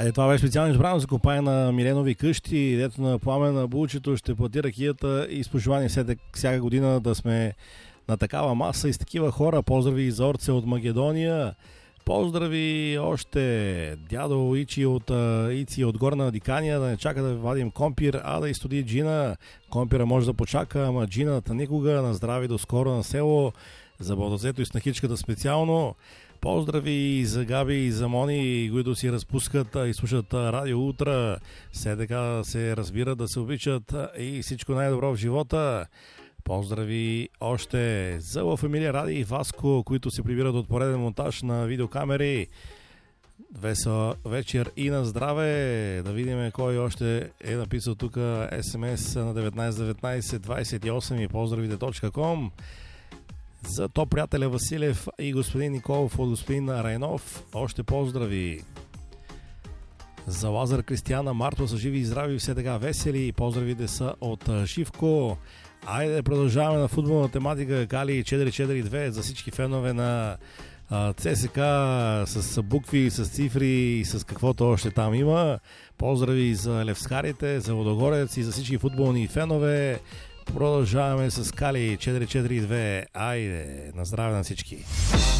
Айде, това беше специално избрано за копая на Миленови къщи, дето на Пламена Булчето ще плати ракията и с пожелание всяка година да сме на такава маса и с такива хора. Поздрави за Орце от Македония. Поздрави още дядо Ици от Горна Дикания, да не чака да вадим компир, а да изстуди джина. Компира може да почака, ама джината никога. На здраве до скоро на село. За Бодозето и снахичката специално. Поздрави за Габи и за Мони, които си разпускат и слушат Радио Утра. Все така се разбират, да се обичат и всичко най-добро в живота. Поздрави още за Ла Фамилия Ради и Васко, които се прибират от пореден монтаж на видеокамери. Весела вечер и на здраве. Да видим кой още е написал тук СМС на 191928 и поздравите.com. За то приятеля Василев и господин Николов от господин Райнов. Още поздрави. За Лазар Кристияна Марто са живи и здрави, все така весели. Поздравите са от Живко. Айде продължаваме на футболна тематика. Кали 442 за всички фенове на ЦСК с букви, с цифри и с каквото още там има. Поздрави за левскарите, за Лудогорец и за всички футболни фенове. Продължаваме с Кали 442. Айде, на здраве на всички.